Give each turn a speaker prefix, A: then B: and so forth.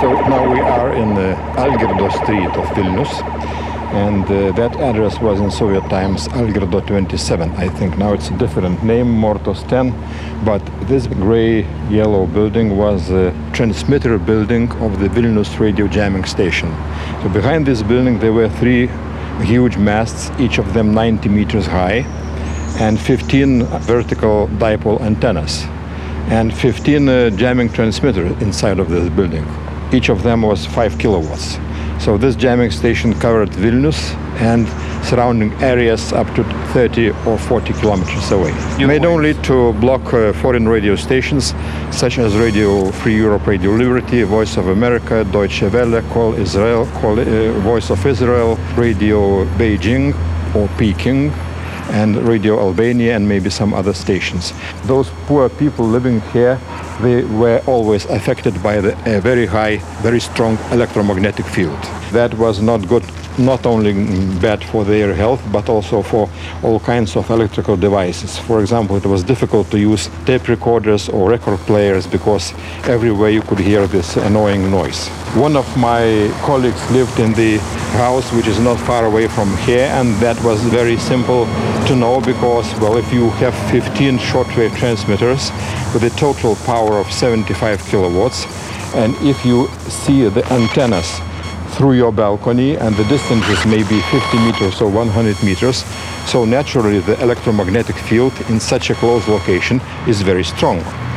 A: So now we are in the Algirdo street of Vilnius, and that address was in Soviet times Algirdo 27. I think now it's a different name, Mortos 10, but this gray-yellow building was a transmitter building of the Vilnius radio jamming station. So behind this building there were 3 huge masts, each of them 90 meters high, and 15 vertical dipole antennas, and 15 jamming transmitters inside of this building. Each of them was 5 kilowatts. So this jamming station covered Vilnius and surrounding areas up to 30 or 40 kilometers away. Made only to block foreign radio stations such as Radio Free Europe, Radio Liberty, Voice of America, Deutsche Welle, Call Israel, Voice of Israel, Radio Beijing or Peking, and Radio Albania, and maybe some other stations. Those poor people living here, they were always affected by a very high, very strong electromagnetic field. That was not good, not only bad for their health, but also for all kinds of electrical devices. For example, it was difficult to use tape recorders or record players because everywhere you could hear this annoying noise. One of my colleagues lived in the house which is not far away from here, and that was very simple to know because, well, if you have 15 shortwave transmitters with a total power of 75 kilowatts, and if you see the antennas through your balcony and the distance is maybe 50 meters or 100 meters, so naturally the electromagnetic field in such a close location is very strong.